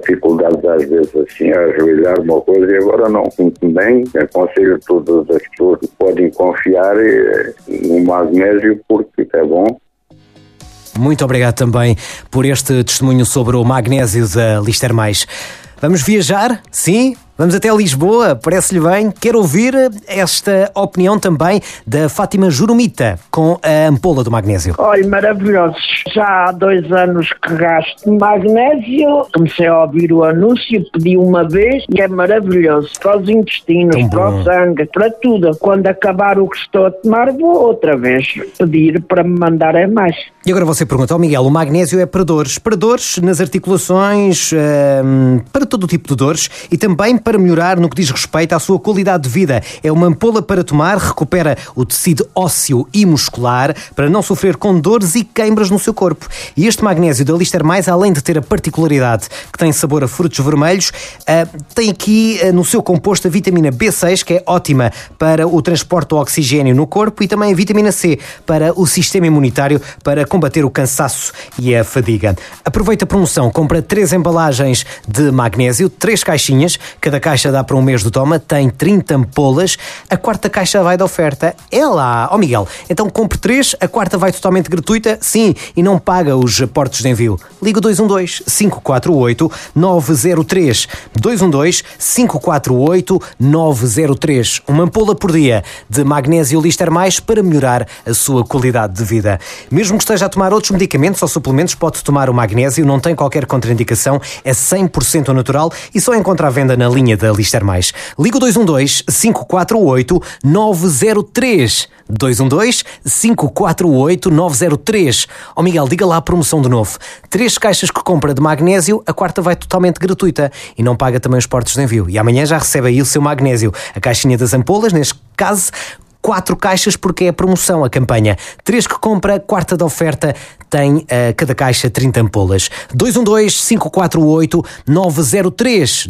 dificuldades às vezes assim, a ajoelhar uma coisa, e agora não, sinto bem. Aconselho todas as pessoas que podem confiar no magnésio, porque é bom. Muito obrigado também por este testemunho sobre o magnésio da Lister Mais. Vamos viajar? Sim? Vamos até Lisboa, parece-lhe bem? Quero ouvir esta opinião também da Fátima Jurumita com a ampola do magnésio. Olha, maravilhoso. Já há 2 anos que gasto magnésio. Comecei a ouvir o anúncio, pedi uma vez e é maravilhoso. Para os intestinos, para o sangue, para tudo. Quando acabar o que estou a tomar, vou outra vez pedir para me mandarem mais. E agora você pergunta, Miguel, o magnésio é para dores? Para dores nas articulações, para todo o tipo de dores e também para melhorar no que diz respeito à sua qualidade de vida. É uma ampola para tomar, recupera o tecido ósseo e muscular para não sofrer com dores e queimbras no seu corpo. E este magnésio da Lister Mais, além de ter a particularidade que tem sabor a frutos vermelhos, tem aqui no seu composto a vitamina B6, que é ótima para o transporte do oxigênio no corpo, e também a vitamina C para o sistema imunitário, para combater o cansaço e a fadiga. Aproveita a promoção, compra 3 embalagens de magnésio, 3 caixinhas, cada caixa dá para um mês de toma, tem 30 ampolas, a 4ª caixa vai de oferta. É lá, Miguel, então compre 3, a 4ª vai totalmente gratuita, sim, e não paga os portos de envio. Liga 212-548-903, 212-548-903, uma ampola por dia de magnésio Lister Mais para melhorar a sua qualidade de vida. Mesmo que esteja a tomar outros medicamentos ou suplementos, pode tomar o magnésio, não tem qualquer contraindicação, é 100% natural e só encontra à venda na linha da Lister Mais. Liga 212-548-903, 212-548-903. Miguel, diga lá a promoção de novo. 3 caixas que compra de magnésio, a 4ª vai totalmente gratuita e não paga também os portos de envio. E amanhã já recebe aí o seu magnésio, a caixinha das ampolas, neste caso 4 caixas, porque é a promoção, a campanha. 3 que compra, 4ª da oferta, tem cada caixa 30 ampolas. 212-548-903,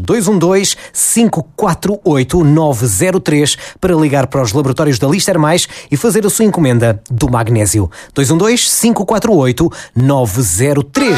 212-548-903 para ligar para os laboratórios da Lister Mais e fazer a sua encomenda do magnésio. 212-548-903.